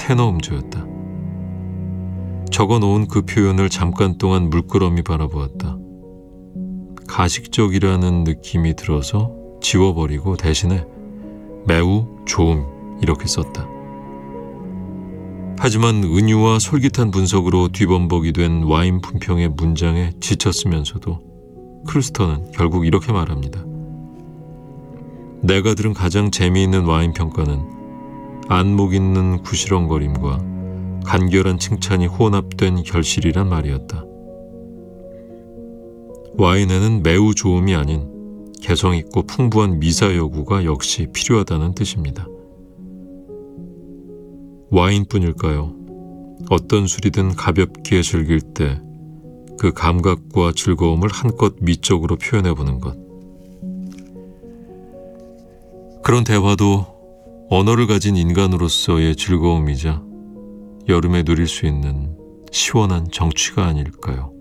테너 음조였다. 적어놓은 그 표현을 잠깐 동안 물끄러미 바라보았다. 가식적이라는 느낌이 들어서 지워버리고 대신에 매우 좋음 이렇게 썼다. 하지만 은유와 솔깃한 분석으로 뒤범벅이 된 와인 품평의 문장에 지쳤으면서도 크루스터는 결국 이렇게 말합니다. 내가 들은 가장 재미있는 와인 평가는 안목 있는 구시렁거림과 간결한 칭찬이 혼합된 결실이란 말이었다. 와인에는 매우 좋음이 아닌 개성있고 풍부한 미사 여구가 역시 필요하다는 뜻입니다. 와인뿐일까요? 어떤 술이든 가볍게 즐길 때 그 감각과 즐거움을 한껏 미적으로 표현해보는 것. 그런 대화도 언어를 가진 인간으로서의 즐거움이자 여름에 누릴 수 있는 시원한 정취가 아닐까요?